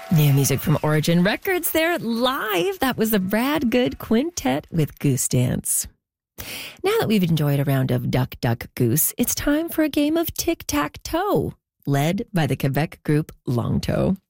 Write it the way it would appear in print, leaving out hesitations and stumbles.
New music from Origin Records there live. That was the Rad Good Quintet with Goose Dance. Now that we've enjoyed a round of Duck, Duck, Goose, it's time for a game of tic-tac-toe, led by the Quebec group Long Toe.